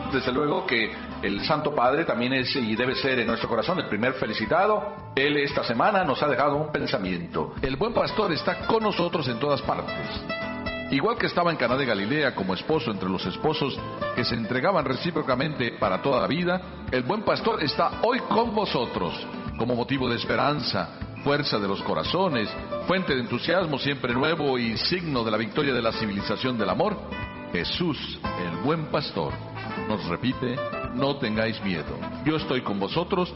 Desde luego que el Santo Padre también es y debe ser en nuestro corazón el primer felicitado. Él esta semana nos ha dejado un pensamiento. El buen pastor está con nosotros en todas partes. Igual que estaba en Caná de Galilea como esposo entre los esposos que se entregaban recíprocamente para toda la vida, el buen pastor está hoy con vosotros, como motivo de esperanza, fuerza de los corazones, fuente de entusiasmo siempre nuevo y signo de la victoria de la civilización del amor. Jesús, el buen pastor, nos repite: no tengáis miedo, yo estoy con vosotros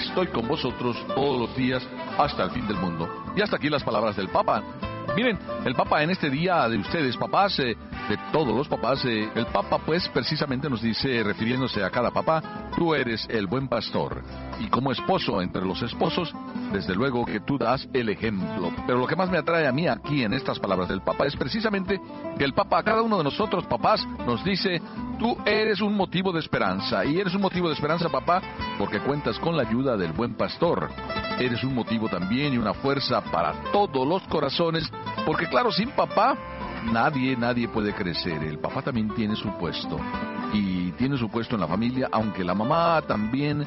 todos los días hasta el fin del mundo. Y hasta aquí las palabras del Papa. Miren, el Papa en este día de ustedes, papás, de todos los papás, el Papa pues precisamente nos dice, refiriéndose a cada papá: tú eres el buen pastor. Y como esposo entre los esposos, desde luego que tú das el ejemplo. Pero lo que más me atrae a mí aquí en estas palabras del Papa es precisamente que el Papa a cada uno de nosotros, papás, nos dice: tú eres un motivo de esperanza. Y eres un motivo de esperanza, papá, porque cuentas con la ayuda del buen pastor. Eres un motivo también y una fuerza para todos los corazones, porque claro, sin papá nadie puede crecer. El papá también tiene su puesto, y tiene su puesto en la familia, aunque la mamá también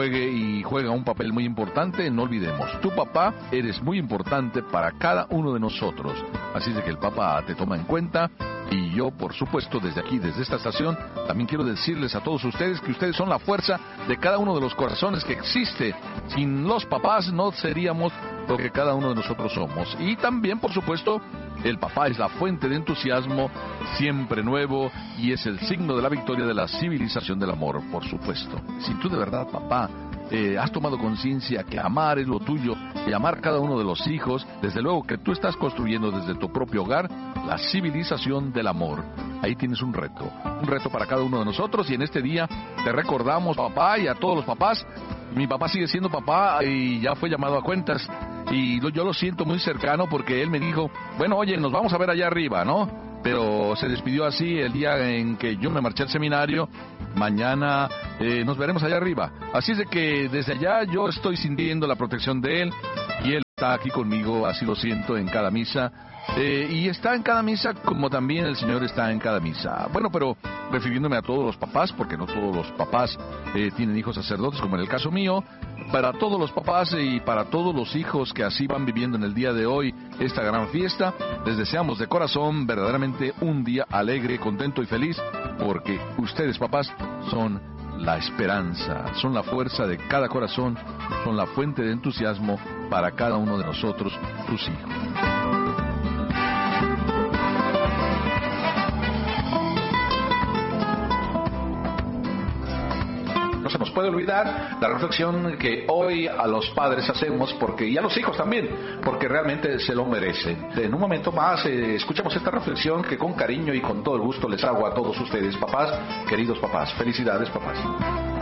juega un papel muy importante. No olvidemos, tu papá eres muy importante para cada uno de nosotros. Así de que el papá te toma en cuenta. Y yo, por supuesto, desde aquí, desde esta estación, también quiero decirles a todos ustedes que ustedes son la fuerza de cada uno de los corazones que existe. Sin los papás no seríamos lo que cada uno de nosotros somos. Y también, por supuesto, el papá es la fuente de entusiasmo siempre nuevo y es el signo de la victoria de la civilización del amor, por supuesto. Si tú de verdad, papá, has tomado conciencia que amar es lo tuyo y amar cada uno de los hijos, desde luego que tú estás construyendo desde tu propio hogar la civilización del amor. Ahí tienes un reto para cada uno de nosotros, y en este día te recordamos, papá, y a todos los papás. Mi papá sigue siendo papá y ya fue llamado a cuentas, y yo lo siento muy cercano porque él me dijo: bueno, oye, nos vamos a ver allá arriba, ¿no? Pero se despidió así el día en que yo me marché al seminario: mañana nos veremos allá arriba. Así es de que desde allá yo estoy sintiendo la protección de él, y él está aquí conmigo, así lo siento, en cada misa. Y está en cada misa como también el Señor está en cada misa. Bueno, pero refiriéndome a todos los papás, porque no todos los papás tienen hijos sacerdotes, como en el caso mío. Para todos los papás y para todos los hijos que así van viviendo en el día de hoy esta gran fiesta, les deseamos de corazón verdaderamente un día alegre, contento y feliz, porque ustedes, papás, son la esperanza, son la fuerza de cada corazón, son la fuente de entusiasmo para cada uno de nosotros, tus hijos. No se nos puede olvidar la reflexión que hoy a los padres hacemos, y a los hijos también, porque realmente se lo merecen. En un momento más escuchamos esta reflexión que con cariño y con todo el gusto les hago a todos ustedes, papás, queridos papás. Felicidades, papás.